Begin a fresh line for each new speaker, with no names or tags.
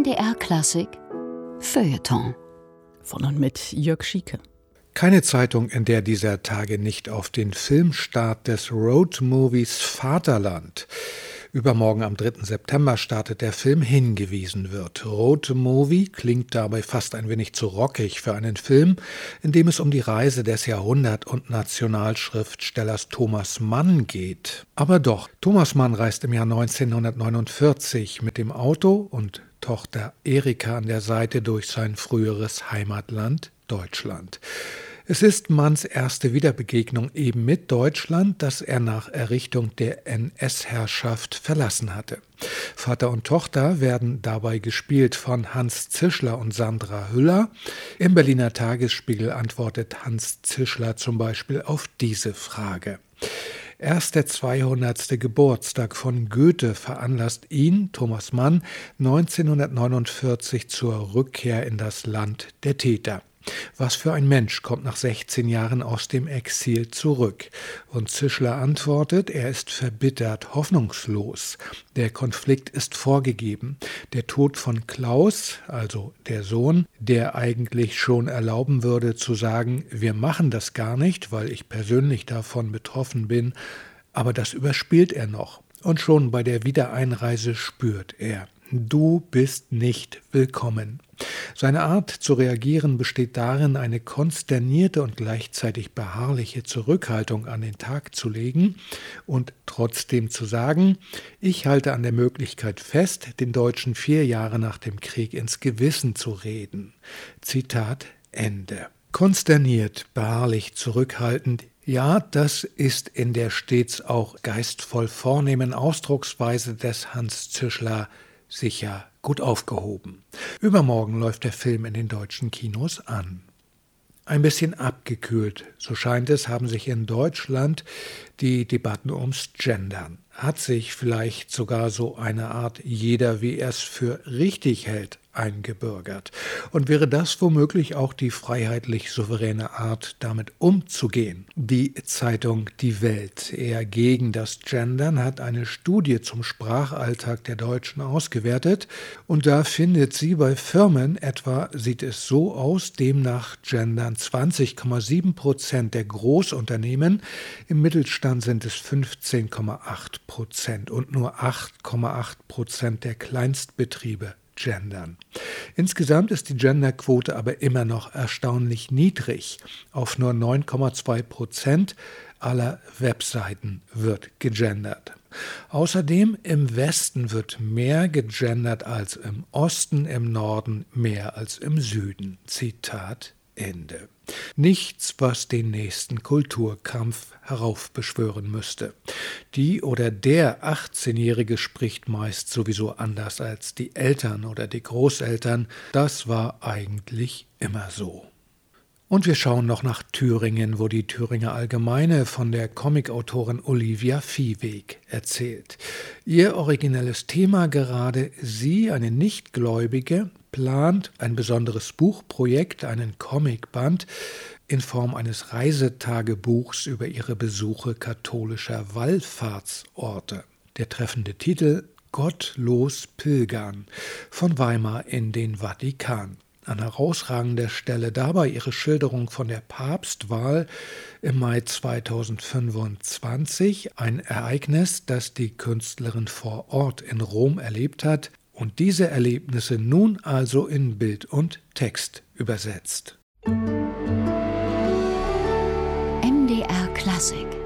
MDR Klassik Feuilleton.
Von und mit Jörg Schieke.
Keine Zeitung, in der dieser Tage nicht auf den Filmstart des Roadmovies Vaterland, übermorgen am 3. September startet der Film, hingewiesen wird. Roadmovie klingt dabei fast ein wenig zu rockig für einen Film, in dem es um die Reise des Jahrhundert- und Nationalschriftstellers Thomas Mann geht. Aber doch, Thomas Mann reist im Jahr 1949 mit dem Auto und Tochter Erika an der Seite durch sein früheres Heimatland Deutschland. Es ist Manns erste Wiederbegegnung eben mit Deutschland, das er nach Errichtung der NS-Herrschaft verlassen hatte. Vater und Tochter werden dabei gespielt von Hans Zischler und Sandra Hüller. Im Berliner Tagesspiegel antwortet Hans Zischler zum Beispiel auf diese Frage. Erst der 200. Geburtstag von Goethe veranlasst ihn, Thomas Mann, 1949 zur Rückkehr in das Land der Täter. Was für ein Mensch kommt nach 16 Jahren aus dem Exil zurück? Und Zischler antwortet, er ist verbittert, hoffnungslos. Der Konflikt ist vorgegeben. Der Tod von Klaus, also der Sohn, der eigentlich schon erlauben würde zu sagen, wir machen das gar nicht, weil ich persönlich davon betroffen bin, aber das überspielt er noch. Und schon bei der Wiedereinreise spürt er, du bist nicht willkommen. Seine Art zu reagieren besteht darin, eine konsternierte und gleichzeitig beharrliche Zurückhaltung an den Tag zu legen und trotzdem zu sagen, ich halte an der Möglichkeit fest, den Deutschen 4 Jahre nach dem Krieg ins Gewissen zu reden. Zitat Ende. Konsterniert, beharrlich, zurückhaltend, ja, das ist in der stets auch geistvoll vornehmen Ausdrucksweise des Hans Zischler sicher gut aufgehoben. Übermorgen läuft der Film in den deutschen Kinos an. Ein bisschen abgekühlt, so scheint es, haben sich in Deutschland die Debatten ums Gendern. Hat sich vielleicht sogar so eine Art jeder, wie er es für richtig hält, eingebürgert. Und wäre das womöglich auch die freiheitlich-souveräne Art, damit umzugehen? Die Zeitung Die Welt, eher gegen das Gendern, hat eine Studie zum Sprachalltag der Deutschen ausgewertet. Und da findet sie, bei Firmen etwa sieht es so aus, demnach gendern 20,7% der Großunternehmen, im Mittelstand sind es 15,8% und nur 8,8% der Kleinstbetriebe gendern. Insgesamt ist die Genderquote aber immer noch erstaunlich niedrig. Auf nur 9,2% aller Webseiten wird gegendert. Außerdem im Westen wird mehr gegendert als im Osten, im Norden mehr als im Süden. Zitat Ende. Nichts, was den nächsten Kulturkampf heraufbeschwören müsste. Die oder der 18-Jährige spricht meist sowieso anders als die Eltern oder die Großeltern. Das war eigentlich immer so. Und wir schauen noch nach Thüringen, wo die Thüringer Allgemeine von der Comicautorin Olivia Viehweg erzählt. Ihr originelles Thema gerade: sie, eine Nichtgläubige, plant ein besonderes Buchprojekt, einen Comicband in Form eines Reisetagebuchs über ihre Besuche katholischer Wallfahrtsorte. Der treffende Titel: Gottlos pilgern, von Weimar in den Vatikan. An herausragender Stelle dabei ihre Schilderung von der Papstwahl im Mai 2025, ein Ereignis, das die Künstlerin vor Ort in Rom erlebt hat und diese Erlebnisse nun also in Bild und Text übersetzt.
MDR Klassik